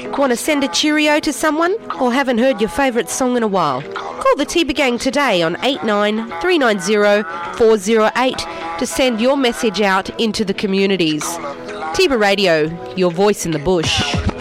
Want to send a cheerio to someone or haven't heard your favourite song in a while? Call the Tiba Gang today on 89 390 408 to send your message out into the communities. Tiba Radio, your voice in the bush.